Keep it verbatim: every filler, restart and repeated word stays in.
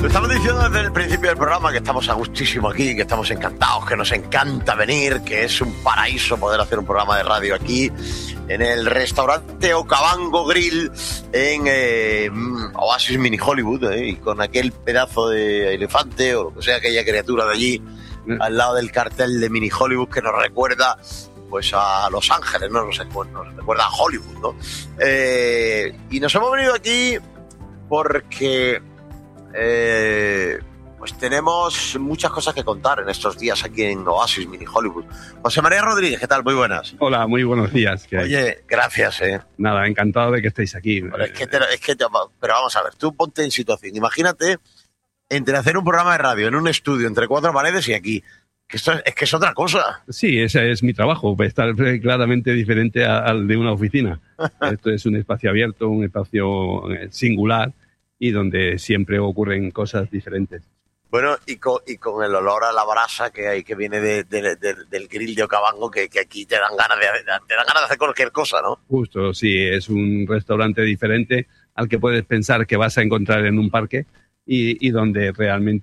Estamos diciendo desde el principio del programa que estamos a gustísimo aquí, que estamos encantados, que nos encanta venir, que es un paraíso poder hacer un programa de radio aquí en el restaurante Okavango Grill en eh, Oasis Mini Hollywood, eh, y con aquel pedazo de elefante o lo que sea, aquella criatura de allí al lado del cartel de Mini Hollywood que nos recuerda pues a Los Ángeles, ¿no? Nos, nos recuerda a Hollywood, ¿no? Eh, y nos hemos venido aquí porque Eh, pues tenemos muchas cosas que contar en estos días aquí en Oasis Mini Hollywood. José María Rodríguez, ¿qué tal? Muy buenas. Hola, muy buenos días. ¿Qué Oye, hay? Gracias, ¿eh? Nada, encantado de que estéis aquí. Pero es que, te, es que te, pero vamos a ver, tú ponte en situación. Imagínate entre hacer un programa de radio en un estudio entre cuatro paredes y aquí. Que esto es, es que es otra cosa. Sí, ese es mi trabajo, estar claramente diferente a, al de una oficina. Esto es un espacio abierto, un espacio singular y donde siempre ocurren cosas diferentes. Bueno, y con, y con el olor a la brasa que hay, que viene de, de, de, del grill de Okavango, que, que aquí te dan ganas de te dan ganas de hacer cualquier cosa, ¿no? Justo, sí, es un restaurante diferente al que puedes pensar que vas a encontrar en un parque y, y donde realmente